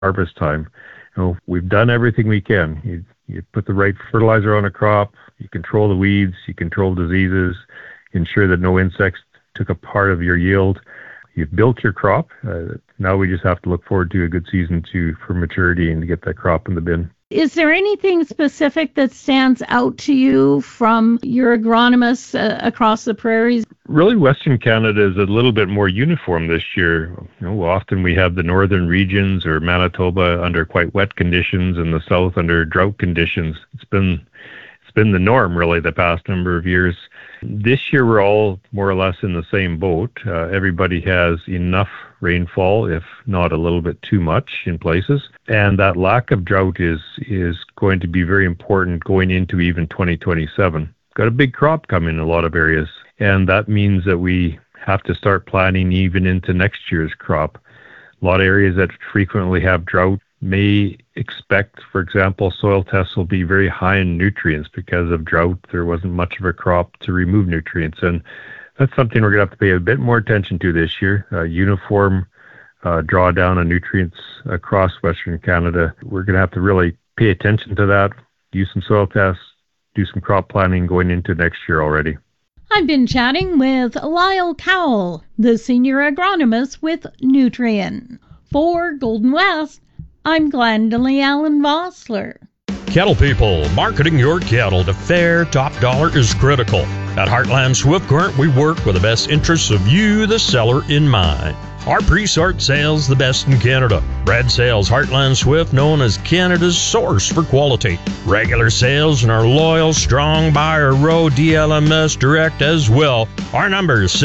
harvest time. We've done everything we can. You put the right fertilizer on a crop, you control the weeds, you control diseases, ensure that no insects took a part of your yield. You've built your crop. Now we just have to look forward to a good season for maturity and to get that crop in the bin. Is there anything specific that stands out to you from your agronomists across the prairies? Really, Western Canada is a little bit more uniform this year. Often we have the northern regions or Manitoba under quite wet conditions and the south under drought conditions. It's been the norm, really, the past number of years. This year, we're all more or less in the same boat. Everybody has enough rainfall, if not a little bit too much in places. And that lack of drought is going to be very important going into even 2027. Got a big crop coming in a lot of areas. And that means that we have to start planning even into next year's crop. A lot of areas that frequently have drought may expect, for example, soil tests will be very high in nutrients because of drought. There wasn't much of a crop to remove nutrients. And that's something we're going to have to pay a bit more attention to this year. Uniform drawdown of nutrients across Western Canada. We're going to have to really pay attention to that, use some soil tests, do some crop planning going into next year already. I've been chatting with Lyle Cowell, the senior agronomist with Nutrien. For Golden West, I'm Glendalee Allen Vossler. Cattle people, marketing your cattle to fair top dollar is critical. At Heartland Swift Current, we work with the best interests of you, the seller, in mind. Our pre-sort sales the best in Canada. Bred sales Heartland Swift, known as Canada's source for quality. Regular sales and our loyal, strong buyer row DLMS direct as well. Our number is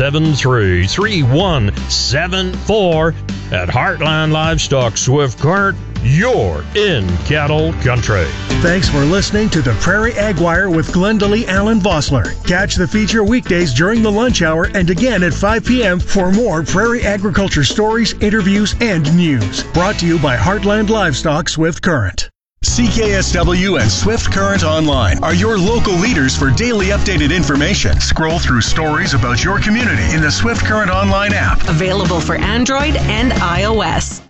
773-3174. At Heartland Livestock Swift Current, you're in cattle country. Thanks for listening to the Prairie Ag Wire with Glendalee Allen Vossler. Catch the feature weekdays during the lunch hour and again at 5 p.m. for more prairie agriculture stories, interviews, and news. Brought to you by Heartland Livestock Swift Current. CKSW and Swift Current Online are your local leaders for daily updated information. Scroll through stories about your community in the Swift Current Online app. Available for Android and iOS.